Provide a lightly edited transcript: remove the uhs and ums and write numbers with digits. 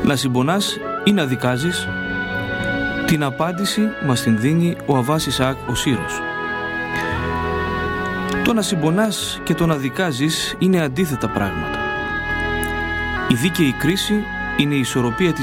Να συμπονάς ή να δικάζεις? Την απάντηση μας την δίνει ο Αββάς Ισαάκ ο Σύρος. Το να συμπονάς και το να δικάζεις είναι αντίθετα πράγματα. Η δίκαιη κρίση είναι η ισορροπία της